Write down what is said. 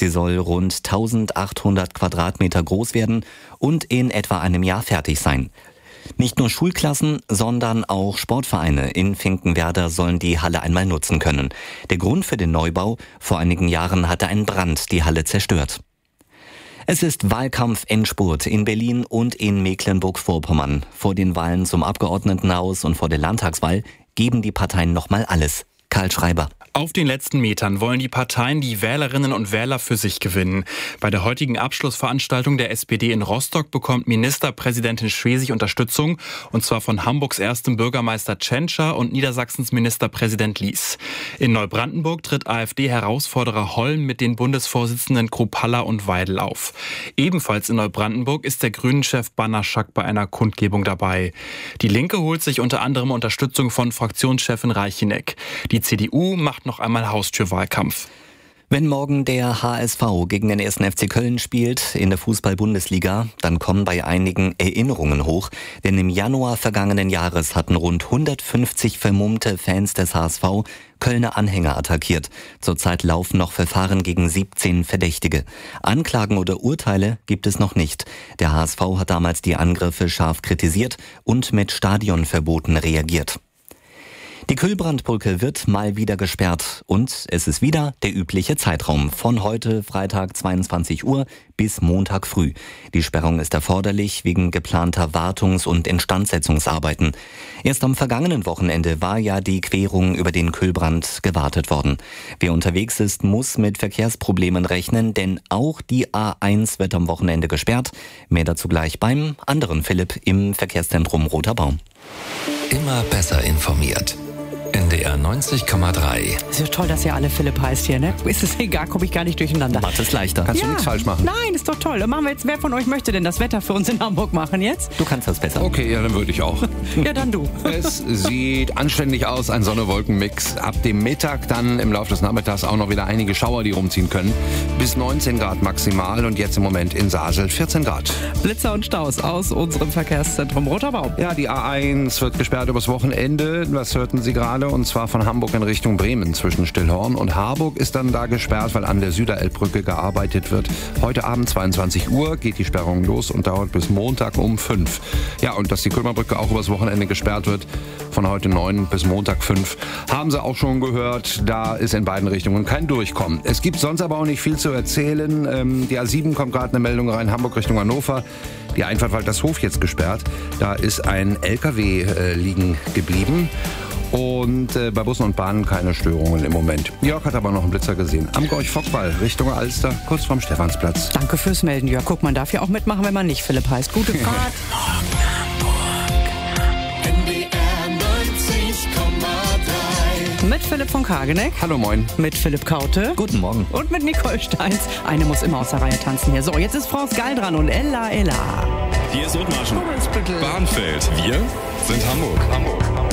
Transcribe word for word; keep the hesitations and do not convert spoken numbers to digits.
Sie soll rund eintausendachthundert Quadratmeter groß werden und in etwa einem Jahr fertig sein. Nicht nur Schulklassen, sondern auch Sportvereine in Finkenwerder sollen die Halle einmal nutzen können. Der Grund für den Neubau: vor einigen Jahren hatte ein Brand die Halle zerstört. Es ist Wahlkampf-Endspurt in Berlin und in Mecklenburg-Vorpommern. Vor den Wahlen zum Abgeordnetenhaus und vor der Landtagswahl geben die Parteien nochmal alles. Karl Schreiber. Auf den letzten Metern wollen die Parteien die Wählerinnen und Wähler für sich gewinnen. Bei der heutigen Abschlussveranstaltung der S P D in Rostock bekommt Ministerpräsidentin Schwesig Unterstützung, und zwar von Hamburgs erstem Bürgermeister Tschentscher und Niedersachsens Ministerpräsident Lies. In Neubrandenburg tritt AfD-Herausforderer Holm mit den Bundesvorsitzenden Kruppalla und Weidel auf. Ebenfalls in Neubrandenburg ist der Grünen-Chef Banaschak bei einer Kundgebung dabei. Die Linke holt sich unter anderem Unterstützung von Fraktionschefin Reicheneck. Die C D U macht noch einmal Haustürwahlkampf. Wenn morgen der H S V gegen den ersten F C Köln spielt in der Fußball-Bundesliga, dann kommen bei einigen Erinnerungen hoch. Denn im Januar vergangenen Jahres hatten rund hundertfünfzig vermummte Fans des H S V Kölner Anhänger attackiert. Zurzeit laufen noch Verfahren gegen siebzehn Verdächtige. Anklagen oder Urteile gibt es noch nicht. Der H S V hat damals die Angriffe scharf kritisiert und mit Stadionverboten reagiert. Die Kühlbrandbrücke wird mal wieder gesperrt und es ist wieder der übliche Zeitraum von heute Freitag zweiundzwanzig Uhr bis Montag früh. Die Sperrung ist erforderlich wegen geplanter Wartungs- und Instandsetzungsarbeiten. Erst am vergangenen Wochenende war ja die Querung über den Kühlbrand gewartet worden. Wer unterwegs ist, muss mit Verkehrsproblemen rechnen, denn auch die A eins wird am Wochenende gesperrt. Mehr dazu gleich beim anderen Philipp im Verkehrszentrum Roter Baum. Immer besser informiert. N D R neunzig Komma drei. Ist ja toll, dass ihr alle Philipp heißt hier, ne? Ist es egal, komme ich gar nicht durcheinander. Macht es leichter. Kannst ja. du nichts falsch machen. Nein, ist doch toll. Dann machen wir jetzt, wer von euch möchte denn das Wetter für uns in Hamburg machen jetzt? Du kannst das besser. Okay, ja, dann würde ich auch. Ja, dann du. Es sieht anständig aus, ein Sonne-Wolken-Mix. Ab dem Mittag dann im Laufe des Nachmittags auch noch wieder einige Schauer, die rumziehen können. Bis neunzehn Grad maximal und jetzt im Moment in Sasel vierzehn Grad. Blitzer und Staus aus unserem Verkehrszentrum Roter Baum. Ja, die A eins wird gesperrt übers Wochenende. Das hörten Sie gerade, und zwar von Hamburg in Richtung Bremen. Zwischen Stillhorn und Harburg ist dann da gesperrt, weil an der Süderelbbrücke gearbeitet wird. Heute Abend zweiundzwanzig Uhr geht die Sperrung los und dauert bis Montag um fünf. Ja, und dass die Kulmerbrücke auch übers Wochenende gesperrt wird, von heute neun bis Montag fünf, haben Sie auch schon gehört. Da ist in beiden Richtungen kein Durchkommen. Es gibt sonst aber auch nicht viel zu erzählen. Ähm, die A sieben kommt gerade eine Meldung rein, Hamburg Richtung Hannover. Die Einfahrt Waltershof jetzt gesperrt. Da ist ein L K W äh, liegen geblieben. Und äh, bei Bussen und Bahnen keine Störungen im Moment. Jörg hat aber noch einen Blitzer gesehen. Am Gorch-Fock-Ball Richtung Alster, kurz vorm Stephansplatz. Danke fürs Melden, Jörg. Guck, man darf ja auch mitmachen, wenn man nicht Philipp heißt. Gute Fahrt. N D R neunzig Komma drei. Mit Philipp von Kageneck. Hallo, moin. Mit Philipp Kaute. Guten Morgen. Und mit Nicole Steins. Eine muss immer aus der Reihe tanzen hier. So, jetzt ist Frau Skal dran und Ella, Ella. Hier ist Othmarschen. Bahnfeld. Wir sind Hamburg. Hamburg. Hamburg.